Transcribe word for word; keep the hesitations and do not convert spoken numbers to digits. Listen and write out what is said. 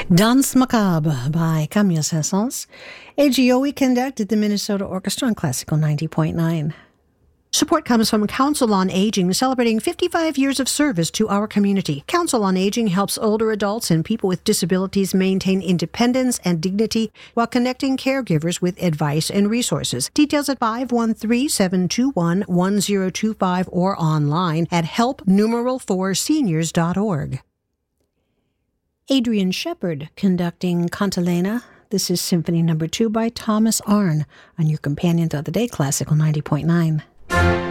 Danse Macabre by Camille Saint-Saëns. A G O E conducted the Minnesota Orchestra on Classical ninety point nine. Support comes from Council on Aging, celebrating fifty-five years of service to our community. Council on Aging helps older adults and people with disabilities maintain independence and dignity while connecting caregivers with advice and resources. Details at five one three, seven two one, one zero two five or online at help numeral four seniors dot org. Adrian Shepard conducting Cantilena. This is Symphony Number Two by Thomas Arne on your companion throughout the day, Classical ninety point nine.